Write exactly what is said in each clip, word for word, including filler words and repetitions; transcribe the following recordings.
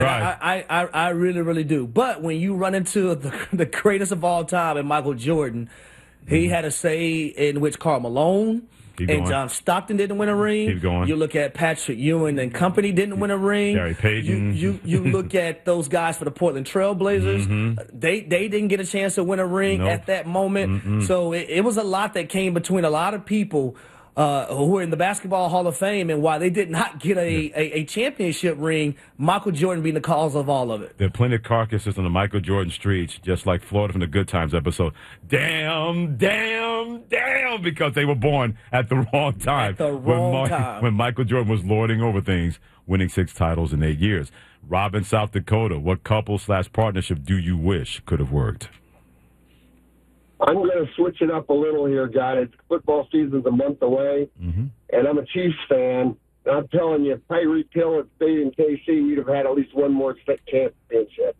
Right. I, I, I really, really do. But when you run into the, the greatest of all time in Michael Jordan, he had a say in which Karl Malone Keep and going. John Stockton didn't win a ring. Keep going. You look at Patrick Ewing and company didn't win a ring. Gary Payton. You, you, you look at those guys for the Portland Trail Blazers. Mm-hmm. They they didn't get a chance to win a ring Nope. at that moment. Mm-mm. So it, it was a lot that came between a lot of people uh, who are in the Basketball Hall of Fame, and why they did not get a, Yeah. a, a championship ring, Michael Jordan being the cause of all of it. There are plenty of carcasses on the Michael Jordan streets, just like Florida from the Good Times episode. Damn, damn, damn, because they were born at the wrong time. At the wrong when, time. When Michael Jordan was lording over things, winning six titles in eight years. Rob in South Dakota, what couple slash partnership do you wish could have worked? I'm going to switch it up a little here, guys. Football season's a month away, Mm-hmm. and I'm a Chiefs fan. And I'm telling you, if Tyreek Hill had stayed in K C, we'd have had at least one more championship.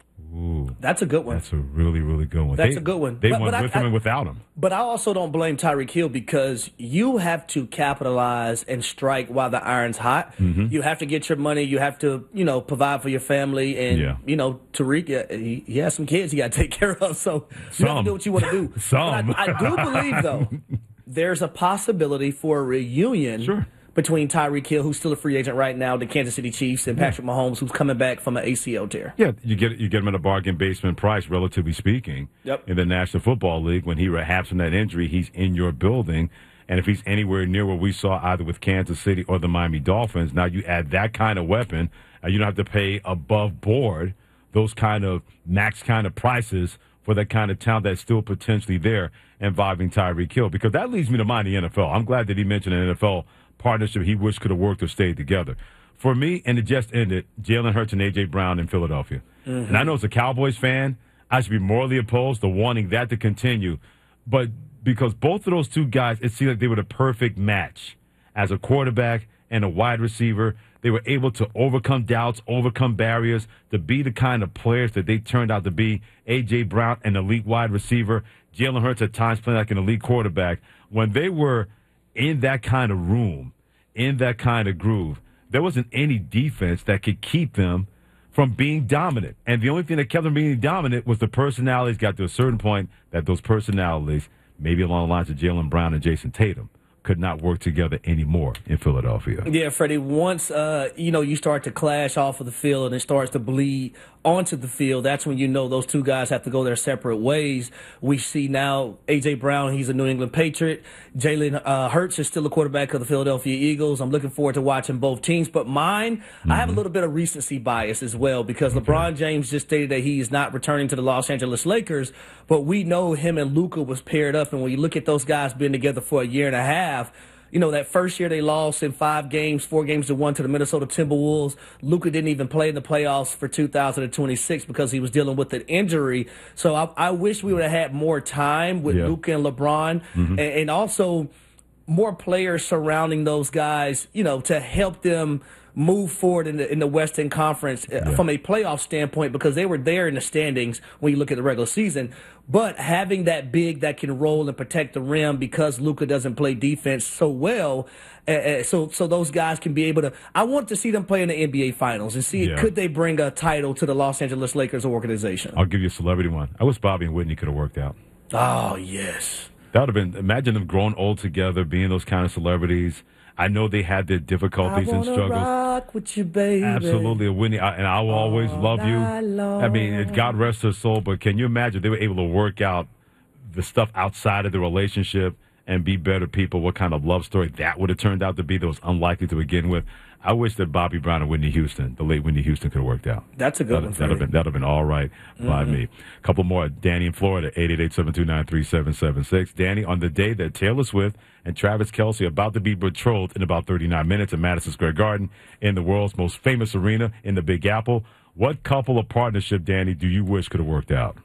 Ooh, That's a good one. that's a really, really good one. That's They- a good one. They But- won but I- with him I- and without him. But I also don't blame Tyreek Hill, because you have to capitalize and strike while the iron's hot. Mm-hmm. You have to get your money. You have to, you know, provide for your family. And, Yeah. you know, Tariq, uh, he, he has some kids he got to take care of. So you have Some. to do what you want to do. Some. But I, I do believe, though, there's a possibility for a reunion Sure. between Tyreek Hill, who's still a free agent right now, the Kansas City Chiefs, and Patrick Mahomes, who's coming back from an A C L tear. Yeah, you get you get him at a bargain basement price, relatively speaking. Yep. In the National Football League, when he rehabs from that injury, he's in your building, and if he's anywhere near what we saw either with Kansas City or the Miami Dolphins, now you add that kind of weapon, and you don't have to pay above board those kind of max kind of prices for that kind of talent that's still potentially there involving Tyreek Hill. Because that leads me to mind the N F L. I'm glad that he mentioned an N F L partnership he wished could have worked or stayed together. For me, and it just ended, Jalen Hurts and A J. Brown in Philadelphia. Mm-hmm. And I know as a Cowboys fan, I should be morally opposed to wanting that to continue. But because both of those two guys, it seemed like they were the perfect match. As a quarterback and a wide receiver, they were able to overcome doubts, overcome barriers, to be the kind of players that they turned out to be. A J. Brown, an elite wide receiver. Jalen Hurts at times playing like an elite quarterback. When they were in that kind of room, in that kind of groove, there wasn't any defense that could keep them from being dominant. And the only thing that kept them being dominant was the personalities. Got to a certain point that those personalities, maybe along the lines of Jaylen Brown and Jason Tatum, could not work together anymore in Philadelphia. Yeah, Freddie, once, uh, you know, you start to clash off of the field and it starts to bleed onto the field, that's when you know those two guys have to go their separate ways. We see now A J. Brown, he's a New England Patriot. Jalen uh, Hurts is still a quarterback of the Philadelphia Eagles. I'm looking forward to watching both teams. But mine, mm-hmm. I have a little bit of recency bias as well, because okay. LeBron James just stated that he is not returning to the Los Angeles Lakers, but we know him and Luka was paired up. And when you look at those guys being together for a year and a half, you know, that first year they lost in five games, four games to one to the Minnesota Timberwolves. Luka didn't even play in the playoffs for two thousand twenty-six because he was dealing with an injury. So I, I wish we would have had more time with yeah. Luka and LeBron, mm-hmm. and, and also more players surrounding those guys, you know, to help them move forward in the in the Western Conference uh, yeah. from a playoff standpoint, because they were there in the standings when you look at the regular season. But having that big that can roll and protect the rim, because Luka doesn't play defense so well, uh, so so those guys can be able to. I want to see them play in the N B A Finals and see yeah. could they bring a title to the Los Angeles Lakers organization. I'll give you a celebrity one. I wish Bobby and Whitney could have worked out. Oh yes, that would have been. Imagine them growing old together, being those kind of celebrities. I know they had their difficulties and struggles. Rock with you, baby. Absolutely, Whitney, I, and I will always All love you. Long. I mean, God rest her soul, but can you imagine they were able to work out the stuff outside of the relationship and be better people? What kind of love story that would have turned out to be that was unlikely to begin with. I wish that Bobby Brown and Whitney Houston, the late Whitney Houston, could have worked out. That's a good that'd, one. That'd have been that'd have been all right mm-hmm. by me. A couple more. Danny in Florida, eight eight eight, seven two nine, three seven seven six. Danny, on the day that Taylor Swift and Travis Kelce are about to be betrothed in about thirty-nine minutes at Madison Square Garden in the world's most famous arena in the Big Apple, what couple of partnership, Danny, do you wish could have worked out?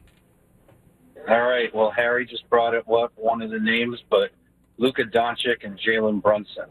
All right. Well, Harry just brought up what one of the names, but Luka Doncic and Jalen Brunson.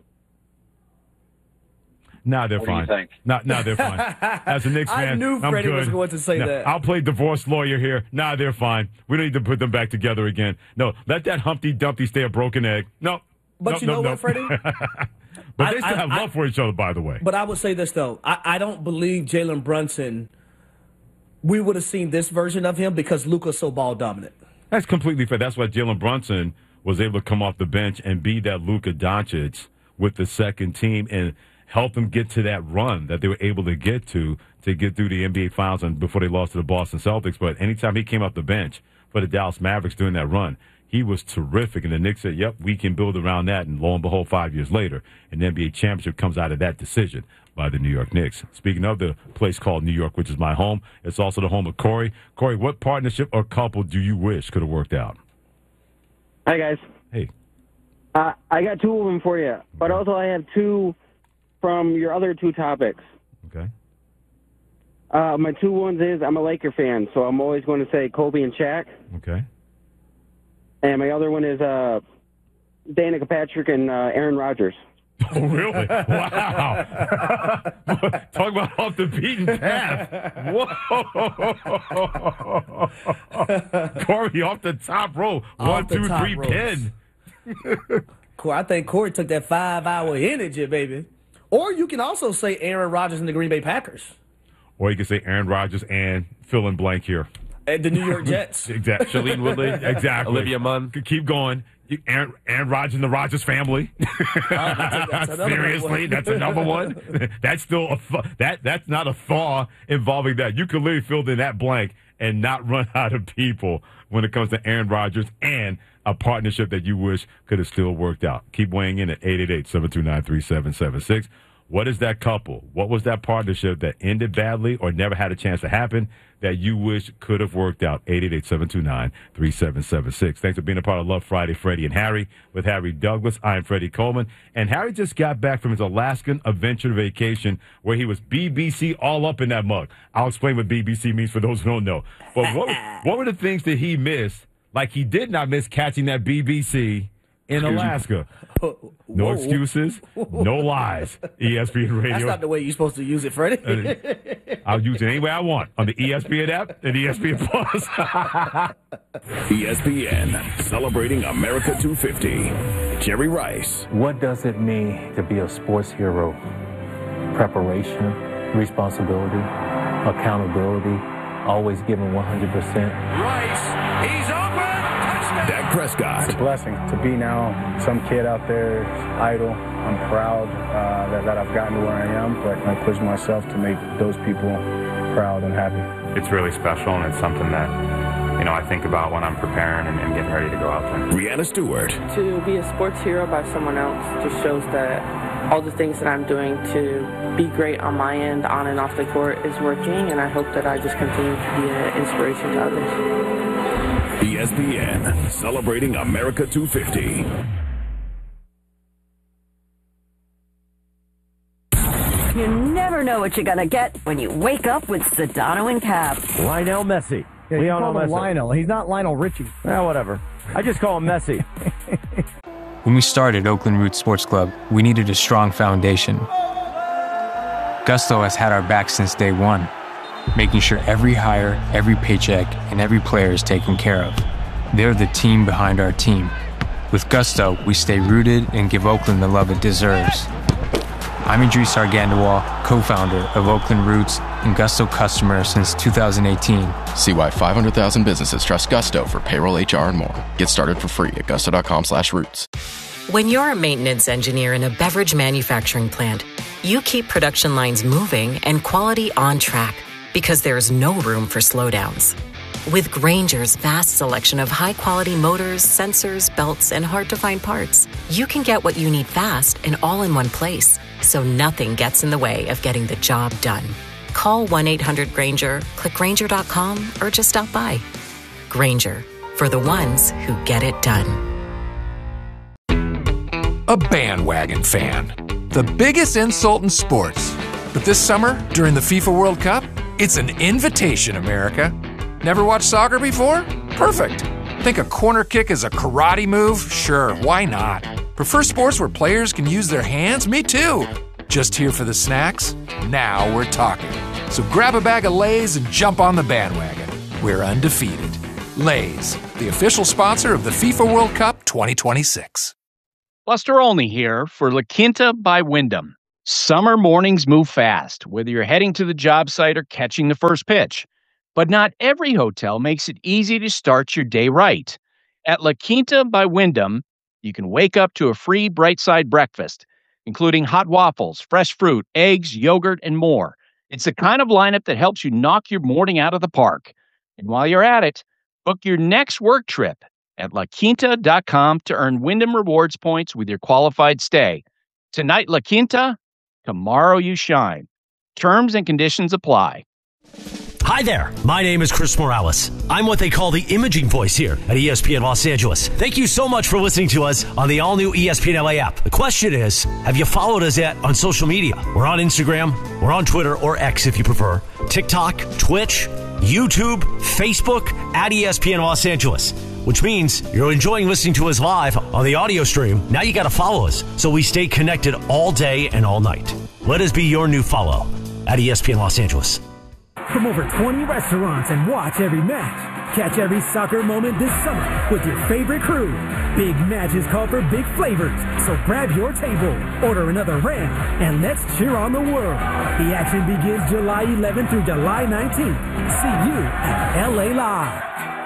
Nah, they're what fine. What do you think? Nah, nah, they're fine. As a Knicks fan, I knew I'm Freddie good. was going to say nah, that. I'll play divorce lawyer here. Nah, they're fine. We don't need to put them back together again. No, let that Humpty Dumpty stay a broken egg. No. But nope, you know nope, what, Freddie? But I, they still I, have I, love for each other, by the way. But I would say this, though. I, I don't believe Jalen Brunson, we would have seen this version of him because Luka's so ball dominant. That's completely fair. That's why Jalen Brunson was able to come off the bench and be that Luka Doncic with the second team and help them get to that run that they were able to get to to get through the N B A Finals and before they lost to the Boston Celtics. But anytime he came off the bench for the Dallas Mavericks during that run, he was terrific. And the Knicks said, yep, we can build around that. And lo and behold, five years later, an N B A championship comes out of that decision by the New York Knicks. Speaking of the place called New York, which is my home, it's also the home of Corey. Corey, what partnership or couple do you wish could have worked out? Hi, guys. Hey. Uh, I got two of them for you, but also I have two from your other two topics. Okay. Uh, my two ones is I'm a Laker fan, so I'm always going to say Kobe and Shaq. Okay. And my other one is uh, Danica Patrick and uh, Aaron Rodgers. Oh, really? Wow. Talk about off the beaten path. Whoa. Corey off the top row. One, two, three, pin. Corey, I think Corey took that five-hour energy, baby. Or you can also say Aaron Rodgers and the Green Bay Packers. Or you can say Aaron Rodgers and fill in blank here. And the New York Jets. Exactly. Shailene Woodley. Exactly. Olivia Munn. Keep going. Aaron, Aaron Rodgers and the Rodgers family. Oh, that's, that's Seriously, that's another one. That's still a th- that that's not a thaw involving that. You could literally fill in that blank and not run out of people when it comes to Aaron Rodgers and a partnership that you wish could have still worked out. Keep weighing in at eight eight eight, seven two nine, three seven seven six. What is that couple? What was that partnership that ended badly or never had a chance to happen that you wish could have worked out? eight eight eight, seven two nine, three seven seven six. Thanks for being a part of Love Friday, Freddie and Harry with Harry Douglas. I'm Freddie Coleman. And Harry just got back from his Alaskan adventure vacation where he was B B C all up in that mug. I'll explain what B B C means for those who don't know. But what, what were the things that he missed? Like he did not miss catching that B B C in Alaska. No Whoa. excuses, no lies. E S P N Radio. That's not the way you're supposed to use it, Freddie. I'll use it any way I want on the E S P N app and E S P N Plus. E S P N, celebrating America two fifty. Jerry Rice. What does it mean to be a sports hero? Preparation, responsibility, accountability, always giving one hundred percent. Rice, he's open! Dak Prescott. It's a blessing to be now some kid out there, idle. I'm proud uh, that, that I've gotten to where I am, but I push myself to make those people proud and happy. It's really special, and it's something that, you know, I think about when I'm preparing and, and getting ready to go out there. Rihanna Stewart. To be a sports hero by someone else just shows that all the things that I'm doing to be great on my end, on and off the court, is working, and I hope that I just continue to be an inspiration to others. E S P N, celebrating America two fifty. You never know what you're going to get when you wake up with Sedano and Cap. Lionel Messi. Yeah, we all know Messi. Lionel. He's not Lionel Richie. Yeah, whatever. I just call him Messi. When we started Oakland Roots Sports Club, we needed a strong foundation. Gusto has had our back since day one, making sure every hire, every paycheck, and every player is taken care of. They're the team behind our team. With Gusto, we stay rooted and give Oakland the love it deserves. I'm Idris Argandawal, co-founder of Oakland Roots and Gusto customer since two thousand eighteen. See why five hundred thousand businesses trust Gusto for payroll, H R, and more. Get started for free at gusto.com slash roots. When you're a maintenance engineer in a beverage manufacturing plant, you keep production lines moving and quality on track because there's no room for slowdowns. With Grainger's vast selection of high-quality motors, sensors, belts, and hard-to-find parts, you can get what you need fast and all in one place, so nothing gets in the way of getting the job done. Call one eight hundred Grainger, click Grainger dot com, or just stop by. Grainger, for the ones who get it done. A bandwagon fan. The biggest insult in sports. But this summer, during the FIFA World Cup, it's an invitation, America. Never watched soccer before? Perfect. Think a corner kick is a karate move? Sure, why not? Prefer sports where players can use their hands? Me too. Just here for the snacks? Now we're talking. So grab a bag of Lay's and jump on the bandwagon. We're undefeated. Lay's, the official sponsor of the FIFA World Cup twenty twenty-six. Buster Olney here for La Quinta by Wyndham. Summer mornings move fast, whether you're heading to the job site or catching the first pitch. But not every hotel makes it easy to start your day right. At La Quinta by Wyndham, you can wake up to a free Bright Side breakfast, including hot waffles, fresh fruit, eggs, yogurt, and more. It's the kind of lineup that helps you knock your morning out of the park. And while you're at it, book your next work trip at la quinta dot com to earn Wyndham Rewards points with your qualified stay. Tonight, La Quinta, tomorrow you shine. Terms and conditions apply. Hi there, my name is Chris Morales. I'm what they call the imaging voice here at E S P N Los Angeles. Thank you so much for listening to us on the all-new E S P N L A app. The question is, have you followed us yet on social media? We're on Instagram, we're on Twitter, or X if you prefer, TikTok, Twitch, YouTube, Facebook, at E S P N Los Angeles. Which means you're enjoying listening to us live on the audio stream. Now you got to follow us so we stay connected all day and all night. Let us be your new follow at E S P N Los Angeles. From over twenty restaurants and watch every match. Catch every soccer moment this summer with your favorite crew. Big matches call for big flavors, so grab your table, order another round, and let's cheer on the world. The action begins July eleventh through July nineteenth. See you at L A Live.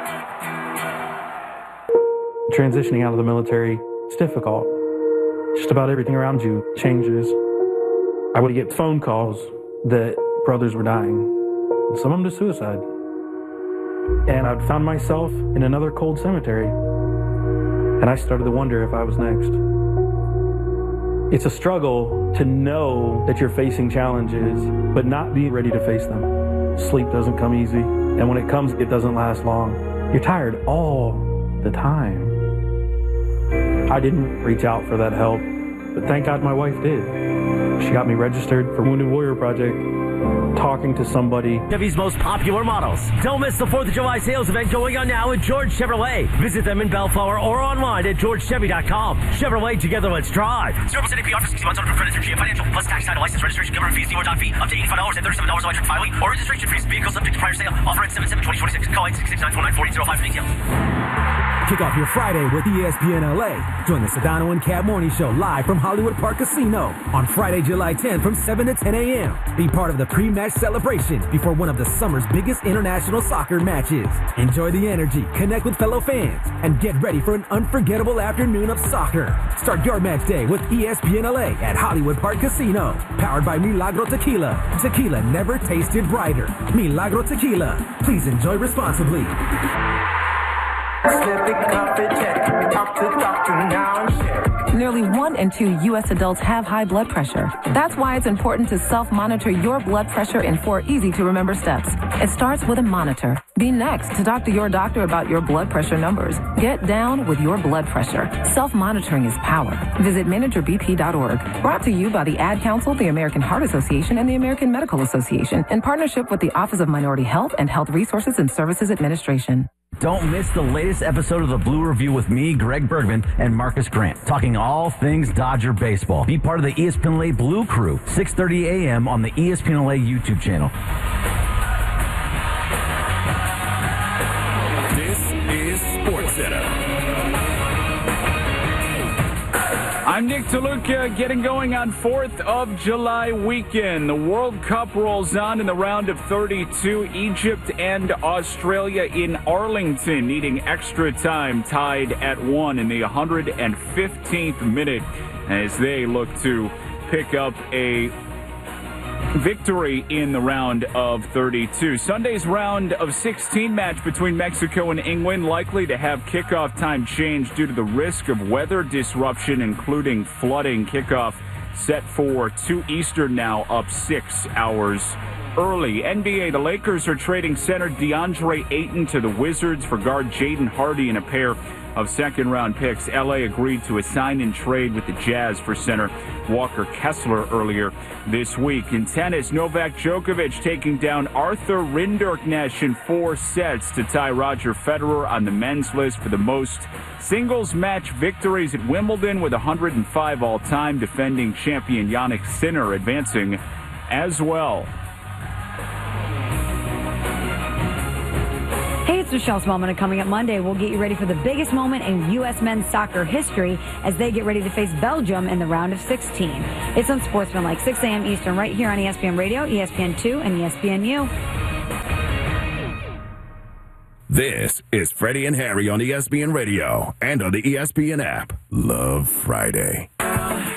Transitioning out of the military, it's difficult. Just about everything around you changes. I would get phone calls that brothers were dying, some of them to suicide. And I'd found myself in another cold cemetery, and I started to wonder if I was next. It's a struggle to know that you're facing challenges, but not be ready to face them. Sleep doesn't come easy, and when it comes, it doesn't last long. You're tired all the time. I didn't reach out for that help, but thank God my wife did. She got me registered for Wounded Warrior Project, talking to somebody. Chevy's most popular models. Don't miss the fourth of July sales event going on now at George Chevrolet. Visit them in Bellflower or online at george chevy dot com. Chevrolet, together let's drive. zero percent A P R for sixty months under credit through G M Financial. Plus tax, title, license, registration, government fees, zero down fee. Up to eighty-five dollars and thirty-seven dollars electric filing or registration fees. Vehicle subject to prior sale. Offer at seven seven twenty twenty-six. Call eight six six, nine four nine, four eight zero five for details. Kick off your Friday with E S P N L A. Join the Sedano and Cab Morning Show live from Hollywood Park Casino on Friday, July tenth from seven to ten a.m. Be part of the pre-match celebration before one of the summer's biggest international soccer matches. Enjoy the energy, connect with fellow fans, and get ready for an unforgettable afternoon of soccer. Start your match day with E S P N L A at Hollywood Park Casino. Powered by Milagro Tequila. Tequila never tasted brighter. Milagro Tequila. Please enjoy responsibly. Nearly one in two U S adults have high blood pressure. That's why it's important to self-monitor your blood pressure in four easy-to-remember steps. It starts with a monitor. Be next to talk to your doctor about your blood pressure numbers. Get down with your blood pressure. Self-monitoring is power. Visit manager b p dot org. Brought to you by the Ad Council, the American Heart Association, and the American Medical Association in partnership with the Office of Minority Health and Health Resources and Services Administration. Don't miss the latest episode of the Blue Review with me, Greg Bergman, and Marcus Grant, talking all things Dodger baseball. Be part of the E S P N L A Blue Crew, six thirty a.m. on the E S P N L A YouTube channel. This is SportsCenter. I'm Nick DeLuca, getting going on fourth of July weekend. The World Cup rolls on in the round of thirty-two. Egypt and Australia in Arlington needing extra time, tied at one in the one hundred fifteenth minute as they look to pick up a victory in the round of thirty-two. Sunday's round of sixteen match between Mexico and England likely to have kickoff time change due to the risk of weather disruption, including flooding. Kickoff set for two Eastern now, up six hours early. N B A, the Lakers are trading center DeAndre Ayton to the Wizards for guard Jaden Hardy and a pair of second-round picks. L A agreed to a sign-and-trade with the Jazz for center Walker Kessler earlier this week. In tennis, Novak Djokovic taking down Arthur Rinderknecht in four sets to tie Roger Federer on the men's list for the most singles match victories at Wimbledon with one hundred five all-time. Defending champion Jannik Sinner advancing as well. Hey, it's Michelle Smallman, and coming up Monday, we'll get you ready for the biggest moment in U S men's soccer history as they get ready to face Belgium in the round of sixteen. It's on Sportsmanlike, six a.m. Eastern, right here on E S P N Radio, E S P N two, and E S P N U. This is Freddie and Harry on E S P N Radio and on the E S P N app. Love Friday.